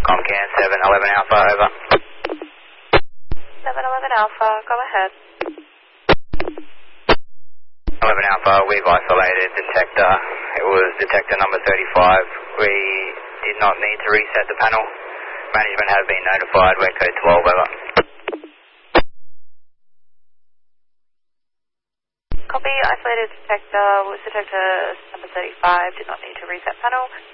Comcan 711 Alpha, over. 711 Alpha, go ahead. 11 Alpha, we've isolated detector. It was detector number 35. We did not need to reset the panel. Management has been notified. We're code 12, over. Copy, isolated detector was detector number 35, did not need to reset panel.